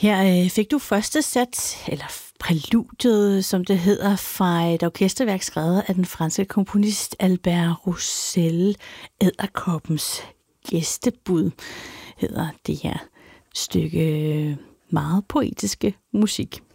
Her fik du første sats, eller præludiet, som det hedder, fra et orkesterværk skrevet af den franske komponist Albert Roussel. Edderkoppens gæstebud hedder det her stykke meget poetiske musik.